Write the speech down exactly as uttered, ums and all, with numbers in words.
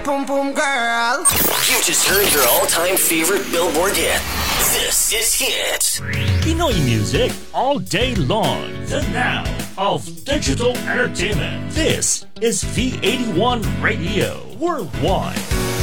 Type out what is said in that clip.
pum pum girl. You just heard your all-time favorite Billboard hit. This is Hit. Pinoy music all day long. The now of digital entertainment. This is V eighty-one Radio Worldwide.